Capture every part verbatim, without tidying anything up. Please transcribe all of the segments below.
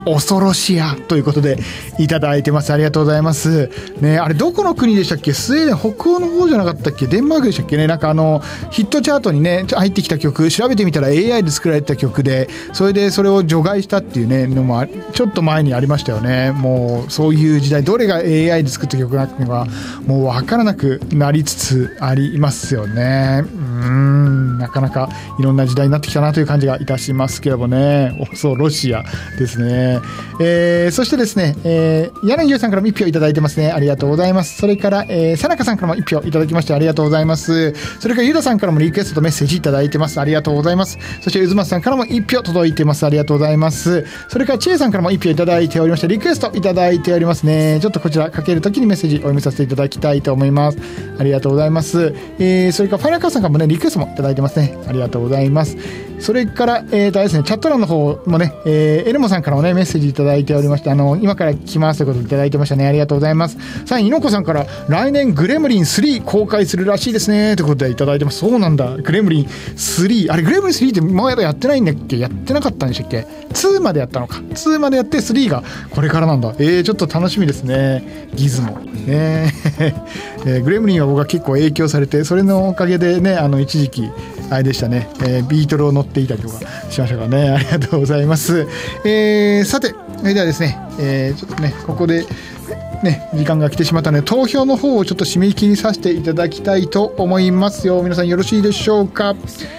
恐ろしやということでいただいてます。ありがとうございますね。あれどこの国でしたっけ？スウェーデン北欧の方じゃなかったっけ？デンマークでしたっけね。なんかあのヒットチャートにね入ってきた曲調べてみたら エーアイ で作られた曲で、それでそれを除外したっていうねのもちょっと前にありましたよね。もうそういう時代、どれが エーアイ で作った曲なのかもう分からなくなりつつありますよね。うーん、なかなかいろんな時代になってきたなという感じがいたしますけれどもね。恐ろしやですね。えー、そしてですね、えー、柳生さんからもいっぴょういただいてますね。ありがとうございます。それから、えー、さなかさんからもいっぴょういただきましてありがとうございます。それからゆださんからもリクエストとメッセージいただいてます。ありがとうございます。そしてうずまさんからもいっぴょう届いてます。ありがとうございます。それからちえさんからもいっぴょういただいておりましてリクエストいただいておりますね。ちょっとこちらかけるときにメッセージお読みさせていただきたいと思います。ありがとうございます。えー、それからファイナルカーさんからもねリクエストもいただいてますね。ありがとうございます。それから、えーとですね、チャット欄の方もね、えー、エルモさんからもねメッセージいただいておりまして、あの今から来ますということでいただいてましたね。ありがとうございます。さらにいのこさんから来年グレムリンスリー公開するらしいですねということでいただいてます。そうなんだ、グレムリンスリー、あれグレムリンスリーってまだやってないんだっけ？やってなかったんでしたっけ？ツーまでやったのか。ツーまでやってスリーがこれからなんだ。えー、ちょっと楽しみですね。ギズモねえー、グレムリンは僕は結構影響されて、それのおかげでね、あの一時期あれでしたね、えー、ビートルを乗っていたりとかしましたからね。ありがとうございます。えー、さてそれではですね、えー、ちょっとねここでね時間が来てしまったので投票の方をちょっと締め切りさせていただきたいと思いますよ。皆さんよろしいでしょうか。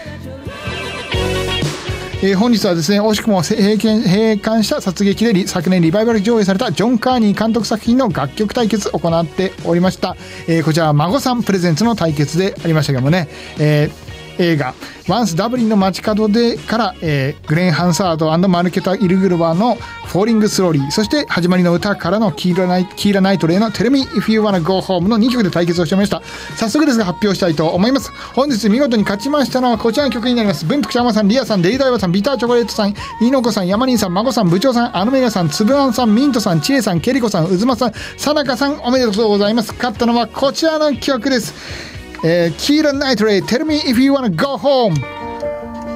えー、本日はですね惜しくも閉館、閉館した殺撃で昨年リバイバル上映されたジョン・カーニー監督作品の楽曲対決を行っておりました。えー、こちらは孫さんプレゼンツの対決でありましたけどもね、えー映画ワンスダブリンの街角でから、えー、グレン・ハンサード&マルケタ・イルグルバーのフォーリング・スローリー、そして始まりの歌からのキーラ・ナイ、キーラナイトレイの Tell Me If You Wanna Go Home のにきょくで対決をしてました。早速ですが発表したいと思います。本日見事に勝ちましたのはこちらの曲になります。文福ちゃまさん、リアさん、デイダイバさん、ビターチョコレートさん、イノコさん、ヤマリンさん、マゴさん、部長さん、アノメガさん、つぶあんさん、ミントさん、チエさん、ケリコさん、うずまさん、さなかさん、おめでとうございます。勝ったのはこちらの曲です。えー、キーラ・ナイトレイ Tell Me If You Wanna Go Home。